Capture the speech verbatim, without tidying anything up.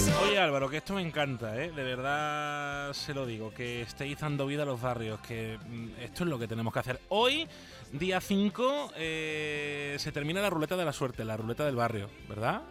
Oye Álvaro, que esto me encanta, ¿eh? De verdad se lo digo, que estéis dando vida a los barrios, que mm, esto es lo que tenemos que hacer. Hoy, día cinco, eh, se termina la ruleta de la suerte, la ruleta del barrio, ¿verdad?